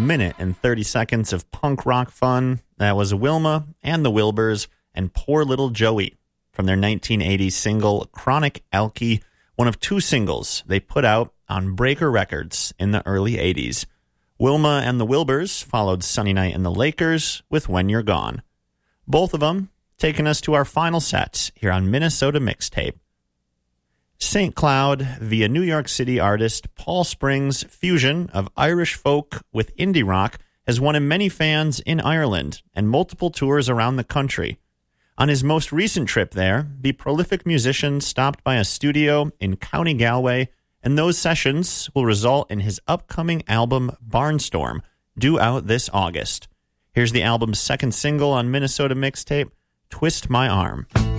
minute and 30 seconds of punk rock fun. That was Wilma and the Wilburs and Poor Little Joey from their 1980 single Chronic Alky, one of two singles they put out on Breaker Records in the early 80s. Wilma and the Wilburs followed Sunny Night and the Lakers with When You're Gone. Both of them taking us to our final set here on Minnesota Mixtape. St. Cloud via New York City artist Paul Spring's fusion of Irish folk with indie rock has won him many fans in Ireland and multiple tours around the country. On his most recent trip there, the prolific musician stopped by a studio in County Galway, and those sessions will result in his upcoming album Barnstorm, due out this August. Here's the album's second single on Minnesota Mixtape, Twist My Arm.